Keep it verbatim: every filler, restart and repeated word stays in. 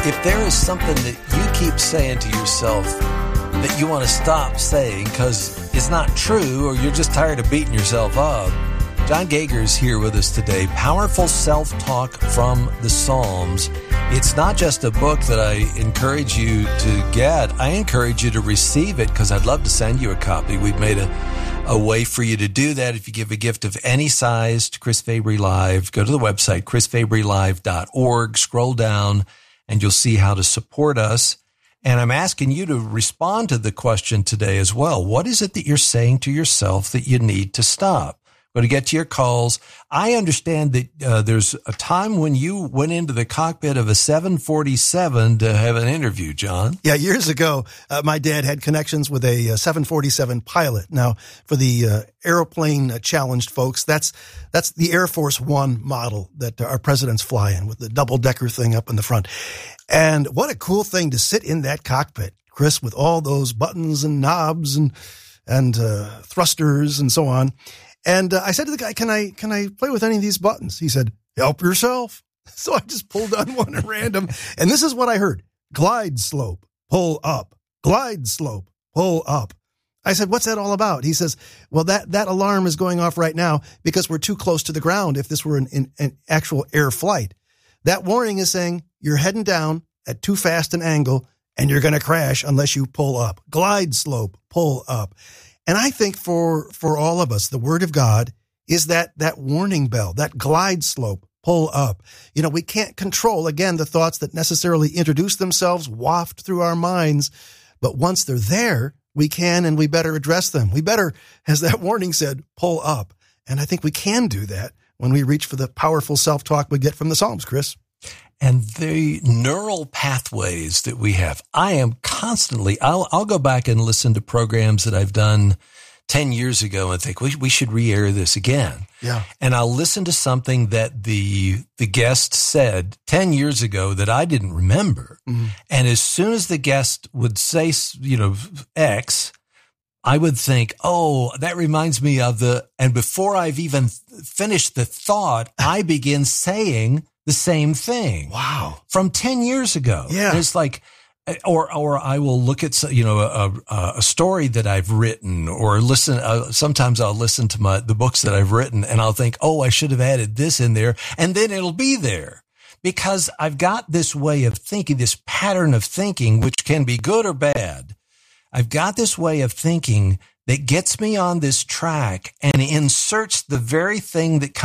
if there is something that you keep saying to yourself that you want to stop saying because it's not true or you're just tired of beating yourself up, John Gauger is here with us today. Powerful Self-Talk from the Psalms. It's not just a book that I encourage you to get. I encourage you to receive it because I'd love to send you a copy. We've made a, a way for you to do that. If you give a gift of any size to Chris Fabry Live, go to the website, chris fabry live dot org, scroll down, and you'll see how to support us. And I'm asking you to respond to the question today as well. What is it that you're saying to yourself that you need to stop? Going to get to your calls. I understand that uh, there's a time when you went into the cockpit of a seven forty-seven to have an interview, John. Yeah, years ago, uh, my dad had connections with a uh, seven forty-seven pilot. Now, for the uh, airplane uh, challenged folks, that's that's the Air Force One model that our presidents fly in with the double-decker thing up in the front. And what a cool thing to sit in that cockpit, Chris, with all those buttons and knobs and and uh, thrusters and so on. And uh, I said to the guy, can I can I play with any of these buttons? He said, help yourself. So I just pulled on one at random. And this is what I heard. Glide slope, pull up. Glide slope, pull up. I said, what's that all about? He says, well, that, that alarm is going off right now because we're too close to the ground if this were an, an, an actual air flight. That warning is saying you're heading down at too fast an angle and you're going to crash unless you pull up. Glide slope, pull up. And I think for, for all of us, the Word of God is that, that warning bell, that glide slope, pull up. You know, we can't control, again, the thoughts that necessarily introduce themselves, waft through our minds. But once they're there, we can and we better address them. We better, as that warning said, pull up. And I think we can do that when we reach for the powerful self-talk we get from the Psalms, Chris. And the neural pathways that we have, I am constantly, I'll, I'll go back and listen to programs that I've done ten years ago and think we, we should re-air this again. Yeah. And I'll listen to something that the, the guest said ten years ago that I didn't remember. Mm-hmm. And as soon as the guest would say, you know, X, I would think, oh, that reminds me of the, and before I've even finished the thought, I begin saying the same thing. Wow. From ten years ago. Yeah. And it's like, or, or I will look at, you know, a, a story that I've written or listen. Uh, sometimes I'll listen to my, the books that I've written and I'll think, oh, I should have added this in there. And then it'll be there because I've got this way of thinking, this pattern of thinking, which can be good or bad. I've got this way of thinking that gets me on this track and inserts the very thing that comes